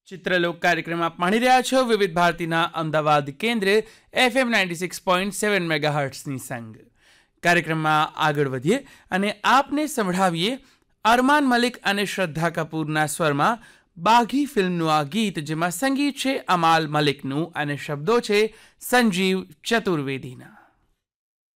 ચિત્રલોક કાર્યક્રમ આપ માણી રહ્યા છો વિવિધ ભારતીના અમદાવાદ કેન્દ્રે FM 96.7 મેગાહર્ટ્સની સંગ. કાર્યક્રમમાં આગળ વધીએ અને આપને સંભળાવીએ અરમાન મલિક અને શ્રદ્ધા કપૂરના સ્વરમાં બાઘી ફિલ્મનું આ ગીત, જેમાં સંગીત છે અમાલ મલિકનું અને શબ્દો છે સંજીવ ચતુર્વેદીના.